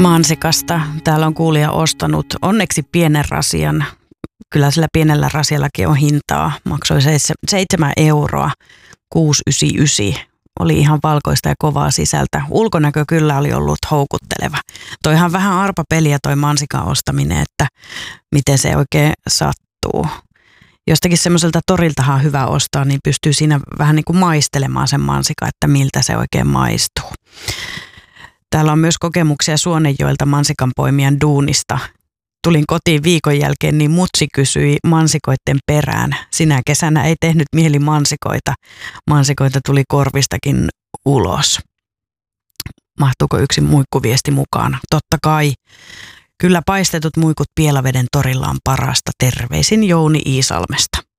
mansikasta. Täällä on kuulija ostanut onneksi pienen rasian. Kyllä sillä pienellä rasiallakin on hintaa. Maksoi 7 euroa, 6,99. Oli ihan valkoista ja kovaa sisältä. Ulkonäkö kyllä oli ollut houkutteleva. Toihan vähän arpapeliä toi mansikan ostaminen, että miten se oikein sattuu. Jostakin semmoiselta toriltahan on hyvä ostaa, niin pystyy siinä vähän niin kuin maistelemaan sen mansikan, että miltä se oikein maistuu. Täällä on myös kokemuksia Suonenjoelta mansikanpoimijan duunista. Tulin kotiin viikon jälkeen, niin mutsi kysyi mansikoiden perään. Sinä kesänä ei tehnyt mieli mansikoita. Mansikoita tuli korvistakin ulos. Mahtuuko yksi muikkuviesti mukaan? Totta kai. Kyllä paistetut muikut Pielaveden torilla on parasta. Terveisin Jouni Iisalmesta.